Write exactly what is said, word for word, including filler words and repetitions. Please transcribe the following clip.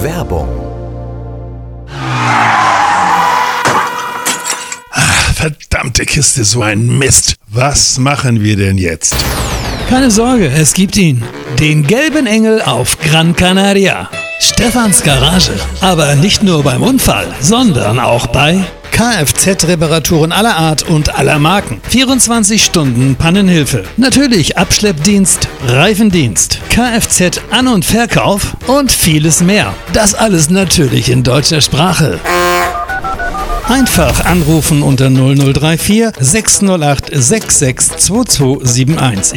Werbung. Verdammte Kiste, so ein Mist. Was machen wir denn jetzt? Keine Sorge, es gibt ihn. Den gelben Engel auf Gran Canaria. Stefans Garage. Aber nicht nur beim Unfall, sondern auch bei Kfz-Reparaturen aller Art und aller Marken. vierundzwanzig Stunden Pannenhilfe. Natürlich Abschleppdienst, Reifendienst, Kfz-An- und Verkauf und vieles mehr. Das alles natürlich in deutscher Sprache. Einfach anrufen unter null null drei vier sechs null acht sechs sechs zwei zwei sieben eins.